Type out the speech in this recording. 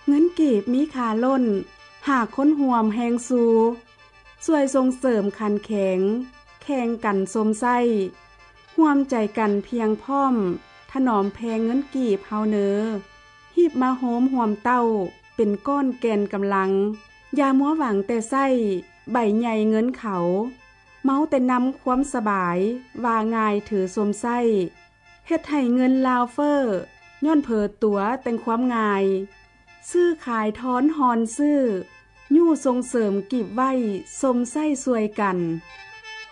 เงินกีบมีค่าล้นหากคนห่วมแหงสูช่วยส่งเสริมขันแข็งแข่งกันสมไส้ร่วมใจกันเพียงพร้อมถนอมแพงเงินกีบเฮาเนอหีบมาโหมห่วมเต้าเป็นก้อนแกนกำลังอย่ามัวหวังแต่ไส้ใบใหญ่เงินเขาเมาแต่นำความสบายว่าง่ายถือสมไส้เฮ็ดให้เงินลาวเฟอร์ย้อนเผอตัวแต่งความง่ายซื้อขายทอนฮอนซื้อยู่ส่งเสริมกีบไว้สมไส้สวยกัน